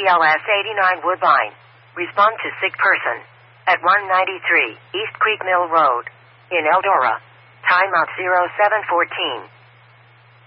BLS 89 Woodbine. Respond to sick person. At 193 East Creek Mill Road. In Eldora. Timeout 0714.